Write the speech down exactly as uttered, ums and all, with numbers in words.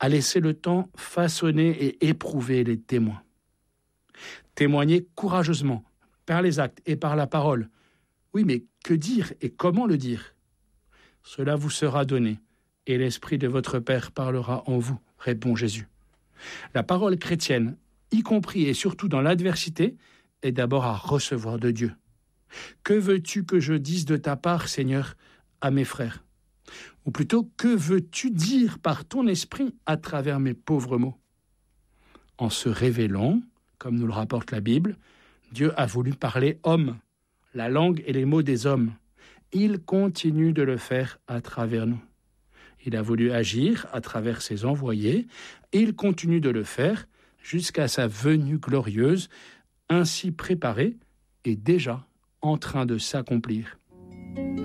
à laisser le temps façonner et éprouver les témoins. Témoigner courageusement, par les actes et par la parole. Oui, mais que dire et comment le dire ? Cela vous sera donné, et l'Esprit de votre Père parlera en vous, répond Jésus. La parole chrétienne, y compris et surtout dans l'adversité, est d'abord à recevoir de Dieu. Que veux-tu que je dise de ta part, Seigneur, à mes frères ? Ou plutôt, que veux-tu dire par ton esprit à travers mes pauvres mots ? En se révélant, comme nous le rapporte la Bible, Dieu a voulu parler homme, la langue et les mots des hommes. Il continue de le faire à travers nous. Il a voulu agir à travers ses envoyés, et il continue de le faire jusqu'à sa venue glorieuse, ainsi préparée et déjà en train de s'accomplir.